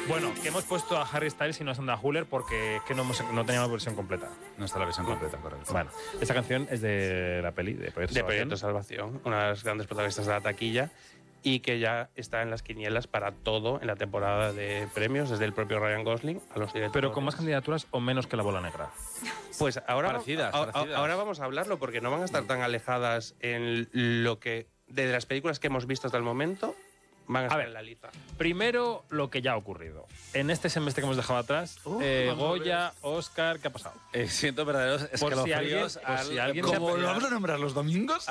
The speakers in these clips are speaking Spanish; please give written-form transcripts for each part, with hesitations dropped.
Bueno, que hemos puesto a Harry Styles y no a Sandra Hüller porque es que no teníamos versión completa. No está la versión completa, correcto. Bueno, esta canción es de la peli de Proyecto Salvación. Proyecto Salvación, una de las grandes protagonistas de la taquilla y que ya está en las quinielas para todo en la temporada de premios, desde el propio Ryan Gosling a los directores. Pero con más candidaturas o menos que La Bola Negra. Pues ahora, Parecidas. ahora vamos a hablarlo porque no van a estar tan alejadas en lo que de las películas que hemos visto hasta el momento. Van a estar en la lista. Primero, lo que ya ha ocurrido. En este semestre que hemos dejado atrás, Goya, Oscar, ¿qué ha pasado? Siento verdaderos escalofríos. ¿Cómo lo vamos a nombrar los domingos?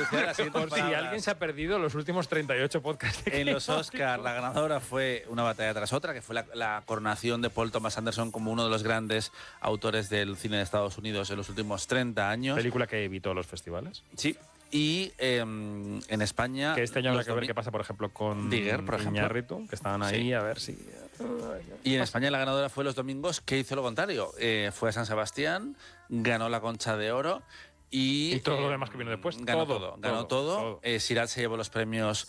Por si alguien se ha perdido los últimos 38 podcasts. En los Oscar, la ganadora fue una batalla tras otra, que fue la coronación de Paul Thomas Anderson como uno de los grandes autores del cine de Estados Unidos en los últimos 30 años. Película que evitó los festivales. Sí. Y en España... Que este año habrá que ver qué pasa, por ejemplo, con Digger, por ejemplo. Iñárritu, que estaban ahí, Sí. a ver si... Y en España la ganadora fue Los Domingos, que hizo lo contrario. Fue a San Sebastián, ganó la Concha de Oro y todo lo demás que vino después. Ganó todo. Sirat se llevó los premios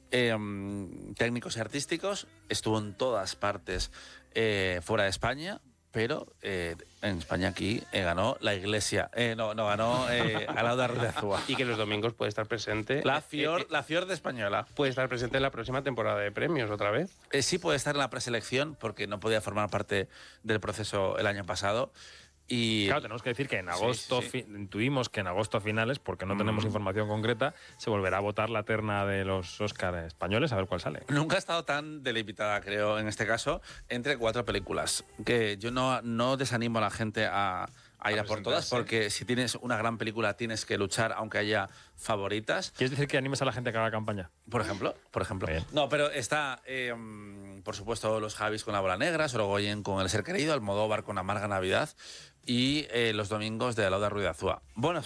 técnicos y artísticos, estuvo en todas partes fuera de España, pero en España aquí ganó la Iglesia. Ganó Alauda Ruiz de Azúa. Y que los domingos puede estar presente. La Fiord de Española. Puede estar presente en la próxima temporada de premios otra vez. Sí puede estar en la preselección porque no podía formar parte del proceso el año pasado. Y claro, tenemos que decir que en agosto, intuimos que en agosto a finales, porque no tenemos información concreta, se volverá a votar la terna de los Oscar españoles, a ver cuál sale. Nunca ha estado tan delimitada, creo, en este caso, entre 4 películas. Que yo no desanimo a la gente a ir a por todas, porque si tienes una gran película tienes que luchar, aunque haya favoritas. ¿Quieres decir que animes a la gente a que haga campaña? Por ejemplo. Bien. No, pero está, por supuesto, los Javis con La Bola Negra, Sorogoyen con El Ser Querido, Almodóvar con Amarga Navidad y Los Domingos de Alauda Ruiz de Azúa. Bueno,